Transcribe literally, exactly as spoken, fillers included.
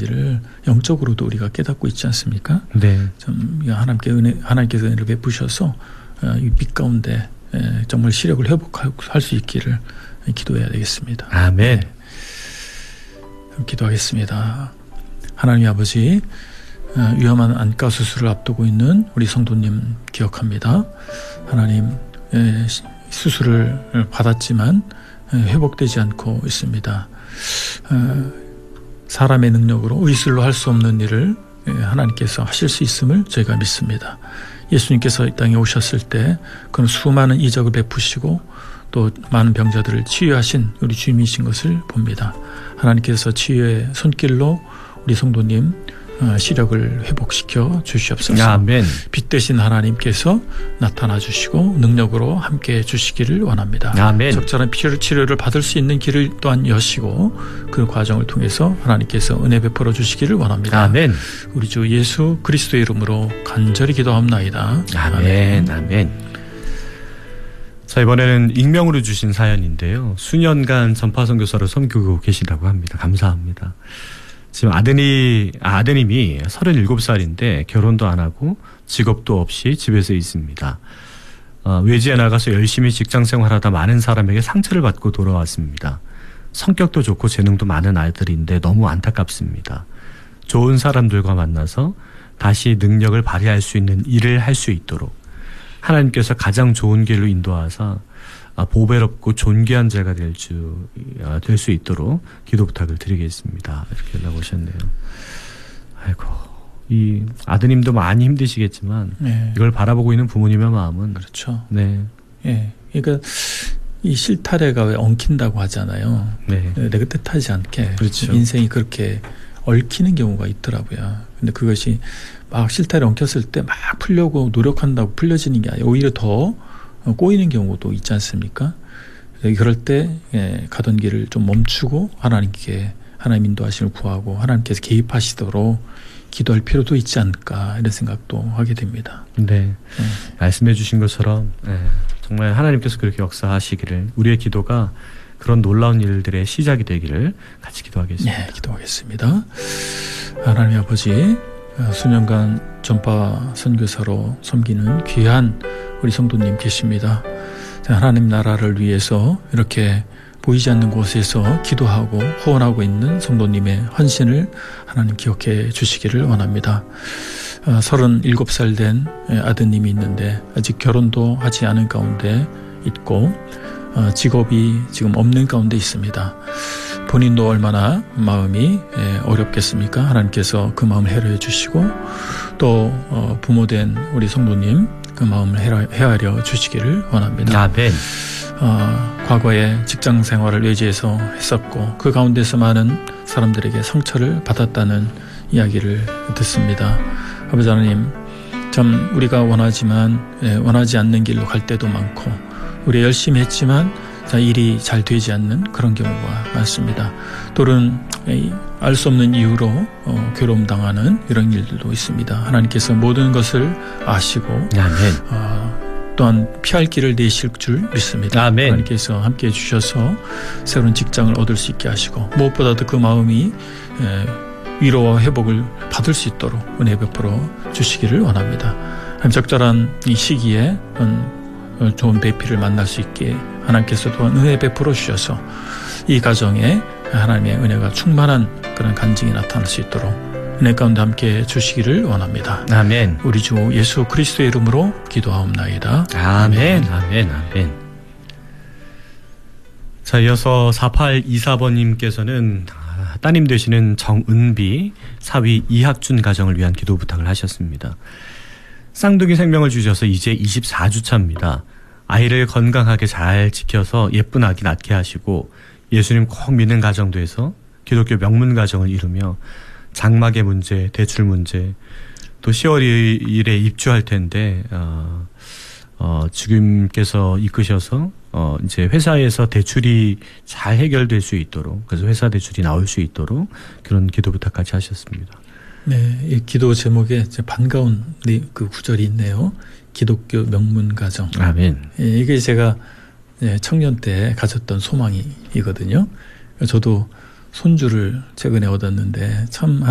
있는지를 영적으로도 우리가 깨닫고 있지 않습니까? 네. 좀 하나님께 은혜, 하나님께서 은혜를 베푸셔서 이 빛 가운데 정말 시력을 회복할 수 있기를 기도해야 되겠습니다. 아멘. 네. 기도하겠습니다. 하나님 아버지, 위험한 안과 수술을 앞두고 있는 우리 성도님 기억합니다. 하나님, 수술을 받았지만 회복되지 않고 있습니다. 사람의 능력으로 의술로 할 수 없는 일을 하나님께서 하실 수 있음을 저희가 믿습니다. 예수님께서 이 땅에 오셨을 때 그런 수많은 이적을 베푸시고 또 많은 병자들을 치유하신 우리 주님이신 것을 봅니다. 하나님께서 치유의 손길로 우리 성도님 시력을 회복시켜 주시옵소서. 아멘. 빛 대신 하나님께서 나타나 주시고 능력으로 함께해 주시기를 원합니다. 아멘. 적절한 치료를 받을 수 있는 길을 또한 여시고 그 과정을 통해서 하나님께서 은혜 베풀어 주시기를 원합니다. 아멘. 우리 주 예수 그리스도의 이름으로 간절히 기도합나이다. 아멘. 아멘. 아멘. 자, 이번에는 익명으로 주신 사연인데요. 수년간 전파선교사로 섬기고 계시다고 합니다. 감사합니다. 지금 아드님, 아드님이 서른일곱 살인데 결혼도 안 하고 직업도 없이 집에서 있습니다. 어, 외지에 나가서 열심히 직장생활하다 많은 사람에게 상처를 받고 돌아왔습니다. 성격도 좋고 재능도 많은 아이들인데 너무 안타깝습니다. 좋은 사람들과 만나서 다시 능력을 발휘할 수 있는 일을 할 수 있도록 하나님께서 가장 좋은 길로 인도하사 보배롭고 존귀한 자가 될 수, 될 수 있도록 기도 부탁을 드리겠습니다. 이렇게 연락 오셨네요. 아이고, 이 아드님도 많이 힘드시겠지만 네. 이걸 바라보고 있는 부모님의 마음은 그렇죠. 네, 예, 그러니까 이 실타래가 왜 엉킨다고 하잖아요. 네, 내가 뜻하지 않게 그렇죠. 인생이 그렇게 얽히는 경우가 있더라고요. 근데 그것이 막 실타래 엉켰을 때 막 풀려고 노력한다고 풀려지는 게 아니라 오히려 더 꼬이는 경우도 있지 않습니까? 그럴 때 가던 길을 좀 멈추고 하나님께 하나님 인도하심을 구하고 하나님께서 개입하시도록 기도할 필요도 있지 않을까 이런 생각도 하게 됩니다. 네, 네. 말씀해 주신 것처럼 네, 정말 하나님께서 그렇게 역사하시기를 우리의 기도가 그런 놀라운 일들의 시작이 되기를 같이 기도하겠습니다. 네, 기도하겠습니다. 하나님 아버지, 수년간 전파 선교사로 섬기는 귀한 우리 성도님 계십니다. 하나님 나라를 위해서 이렇게 보이지 않는 곳에서 기도하고 후원하고 있는 성도님의 헌신을 하나님 기억해 주시기를 원합니다. 서른일곱 살 된 아드님이 있는데 아직 결혼도 하지 않은 가운데 있고 직업이 지금 없는 가운데 있습니다. 본인도 얼마나 마음이 어렵겠습니까? 하나님께서 그 마음을 헤아려 주시고 또 부모된 우리 성도님 그 마음을 헤아려 주시기를 원합니다. 아멘. 어, 과거에 직장 생활을 외지에서 했었고 그 가운데서 많은 사람들에게 상처를 받았다는 이야기를 듣습니다. 아버지 하나님, 참 우리가 원하지만 예, 원하지 않는 길로 갈 때도 많고 우리 열심히 했지만 일이 잘 되지 않는 그런 경우가 많습니다. 또는 알 수 없는 이유로 어, 괴로움 당하는 이런 일들도 있습니다. 하나님께서 모든 것을 아시고 아멘. 어, 또한 피할 길을 내실 줄 믿습니다. 아멘. 하나님께서 함께해 주셔서 새로운 직장을 얻을 수 있게 하시고 무엇보다도 그 마음이 에, 위로와 회복을 받을 수 있도록 은혜 베풀어 주시기를 원합니다. 적절한 이 시기에 좋은 배필을 만날 수 있게 하나님께서 또한 은혜 베풀어 주셔서 이 가정에 하나님의 은혜가 충만한 그런 간증이 나타날 수 있도록 은혜 가운데 함께 주시기를 원합니다. 아멘. 우리 주 예수 그리스도의 이름으로 기도하옵나이다. 아멘. 아멘. 아멘. 자, 이어서 사팔이사 번님께서는 따님 되시는 정은비 사위 이학준 가정을 위한 기도 부탁을 하셨습니다. 쌍둥이 생명을 주셔서 이제 이십사 주 차입니다. 아이를 건강하게 잘 지켜서 예쁜 아기 낳게 하시고 예수님 꼭 믿는 가정 돼서 기독교 명문 가정을 이루며 장막의 문제, 대출 문제, 또 시월 일에 입주할 텐데 어, 어, 주님께서 이끄셔서 어, 이제 회사에서 대출이 잘 해결될 수 있도록, 그래서 회사 대출이 나올 수 있도록 그런 기도 부탁까지 하셨습니다. 네, 이 기도 제목에 반가운 그 구절이 있네요. 기독교 명문 가정. 아멘. 예, 이게 제가 청년 때 가졌던 소망이거든요. 저도 손주를 최근에 얻었는데 참